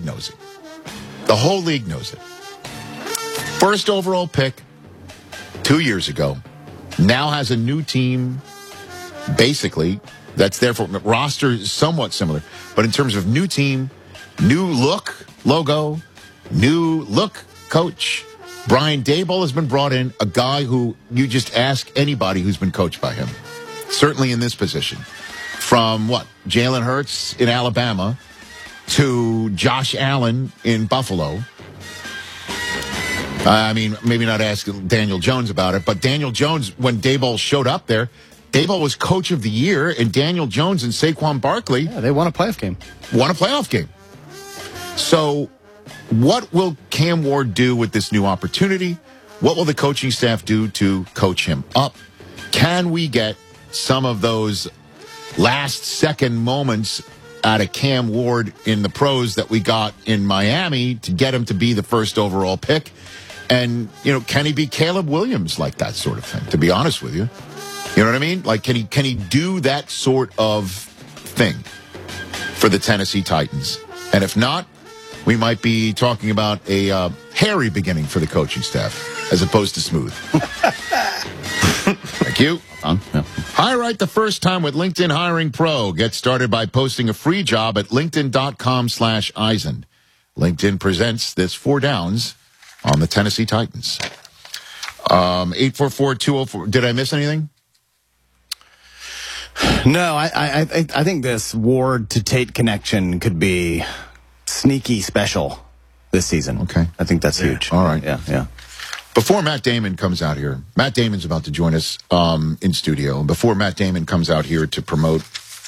league knows it. The whole league knows it. First overall pick 2 years ago. Now has a new team, basically, that's there for roster is somewhat similar. But in terms of new team, new look, logo, new look, coach, Brian Daboll has been brought in, a guy who you just ask anybody who's been coached by him. Certainly in this position. From what? Jalen Hurts in Alabama to Josh Allen in Buffalo. I mean, maybe not ask Daniel Jones about it, but Daniel Jones, when Daboll showed up there, Daboll was coach of the year, and Daniel Jones and Saquon Barkley. Yeah, they won a playoff game. Won a playoff game. So what will Cam Ward do with this new opportunity? What will the coaching staff do to coach him up? Can we get some of those last-second moments out of Cam Ward in the pros that we got in Miami to get him to be the first overall pick? And, you know, can he be Caleb Williams like that sort of thing, to be honest with you? You know what I mean? Like, can he do that sort of thing for the Tennessee Titans? And if not, we might be talking about a hairy beginning for the coaching staff as opposed to smooth. Thank you. Yeah. Hire right the first time with LinkedIn Hiring Pro. Get started by posting a free job at linkedin.com/Eisen. LinkedIn presents this 4 downs on the Tennessee Titans. 844-204. Did I miss anything? No, I think this Ward to Tate connection could be sneaky special this season. Okay. I think that's huge. All right. Yeah. Before Matt Damon comes out here, Matt Damon's about to join us in studio. And before Matt Damon comes out here to promote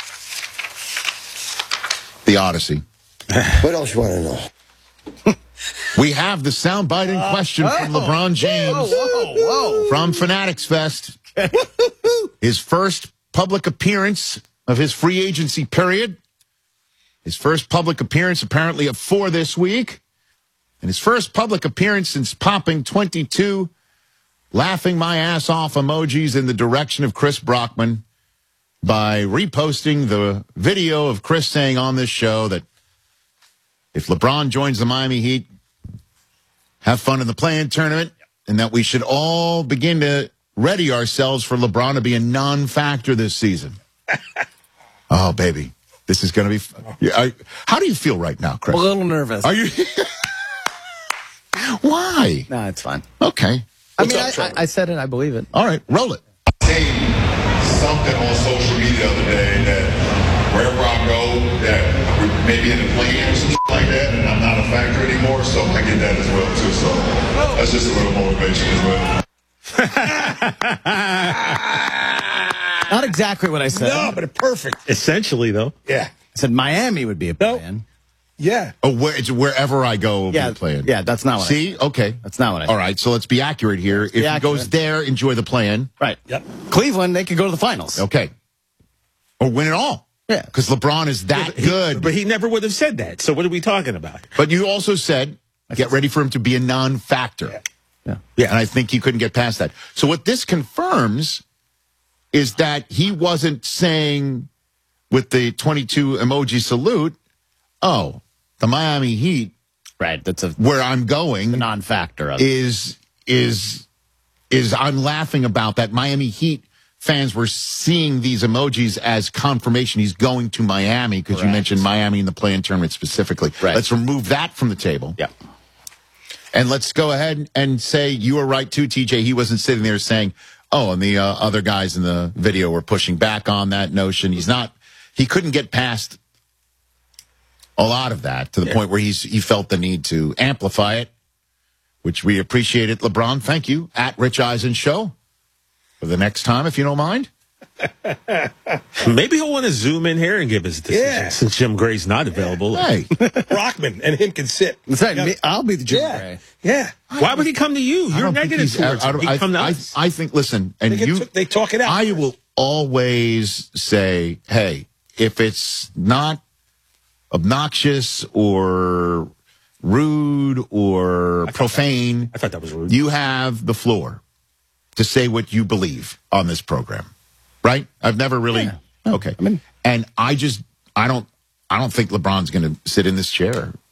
the Odyssey. What else you want to know? We have the soundbite in question from LeBron James from Fanatics Fest. His first public appearance of his free agency period. His first public appearance apparently of 4 this week. And his first public appearance since popping 22 laughing my ass off emojis in the direction of Chris Brockman by reposting the video of Chris saying on this show that if LeBron joins the Miami Heat, have fun in the play-in tournament, and that we should all begin to ready ourselves for LeBron to be a non-factor this season. Oh, baby. This is going to be how do you feel right now, Chris? A little nervous. Are you? Why? No, it's fine. Okay. I mean, I said it. I believe it. All right. Roll it. Seen something on social media the other day that wherever I go, that we maybe in the play-in or something like that, and I'm not a factor anymore, so I get that as well, too. So that's just a little motivation as well. Not exactly what I said. No, but it's perfect. Essentially, though. Yeah. I said Miami would be a plan. Yeah. Oh, it's wherever I go, we'll be playing. Yeah, that's not what I said. See? Okay. That's not what I said. All right, so let's be accurate here. If he goes there, enjoy the play-in. Right. Yep. Cleveland, they could go to the finals. Okay. Or win it all. Yeah. Because LeBron is that good. But he never would have said that. So what are we talking about? But you also said, get ready for him to be a non-factor. Yeah. And I think he couldn't get past that. So what this confirms is that he wasn't saying with the 22 emoji salute, oh, the Miami Heat, right? That's where I'm going, the non-factor of is I'm laughing about that. Miami Heat fans were seeing these emojis as confirmation he's going to Miami because you mentioned Miami in the play-in tournament specifically. Right. Let's remove that from the table. Yeah. And let's go ahead and say you were right too, TJ. He wasn't sitting there saying, oh, and the other guys in the video were pushing back on that notion. He couldn't get past a lot of that to the point where he felt the need to amplify it, which we appreciate it. LeBron, thank you. At Rich Eisen Show for the next time, if you don't mind. Maybe he'll want to zoom in here and give his decision since Jim Gray's not available. Hey. Brockman and him can sit. That's right. I'll be the Jim Gray. Yeah. Why would he come to you? You're negative towards him. He'd come to us. I think, listen, and They talk it out. I will always say, hey, if it's not obnoxious or rude or profane, I thought that was rude. You have the floor to say what you believe on this program, right? I've never really okay. I mean, and I don't think LeBron's going to sit in this chair